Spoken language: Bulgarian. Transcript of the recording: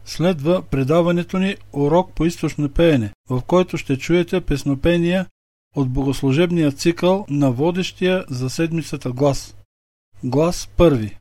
Следва предаването ни Урок по източно пеене, в който ще чуете песнопения от богослужебния цикъл на водещия за седмицата глас. Глас първи.